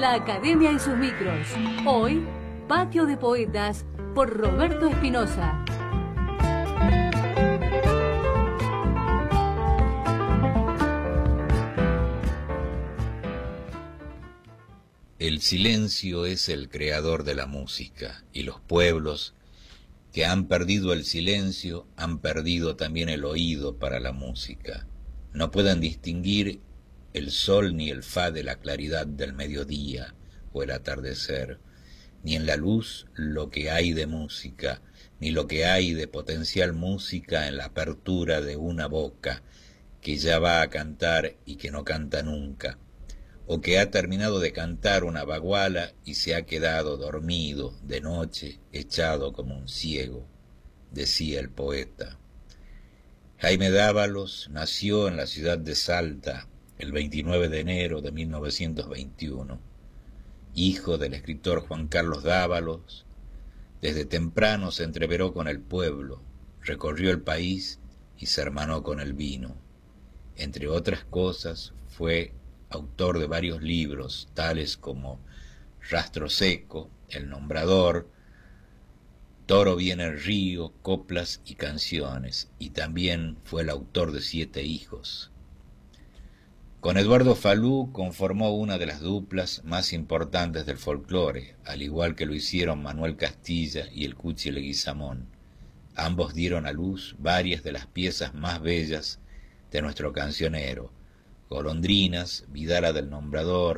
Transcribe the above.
la academia y sus micros. Hoy, Patio de Poetas por Roberto Espinosa. El silencio es el creador de la música, y los pueblos que han perdido el silencio han perdido también el oído para la música. No pueden distinguir el sol ni el fa de la claridad del mediodía o el atardecer, ni en la luz lo que hay de música, ni lo que hay de potencial música en la apertura de una boca que ya va a cantar y que no canta nunca, o que ha terminado de cantar una baguala y se ha quedado dormido de noche, echado como un ciego, decía el poeta. Jaime Dávalos nació en la ciudad de Salta el 29 de enero de 1921. Hijo del escritor Juan Carlos Dávalos, desde temprano se entreveró con el pueblo, recorrió el país y se hermanó con el vino. Entre otras cosas, fue autor de varios libros, tales como Rastro Seco, El Nombrador, Toro viene el río, Coplas y Canciones, y también fue el autor de 7 hijos. Con Eduardo Falú conformó una de las duplas más importantes del folclore, al igual que lo hicieron Manuel Castilla y el Cuchi Leguizamón. Ambos dieron a luz varias de las piezas más bellas de nuestro cancionero: Golondrinas, Vidala del Nombrador,